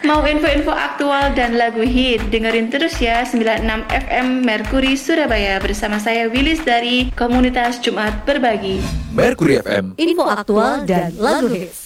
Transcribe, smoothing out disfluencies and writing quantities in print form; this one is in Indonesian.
Mau info-info aktual dan lagu hit? Dengerin terus ya 96 FM Merkuri Surabaya bersama saya Willis dari Komunitas Jumat Berbagi. Merkuri FM, info aktual dan lagu hits.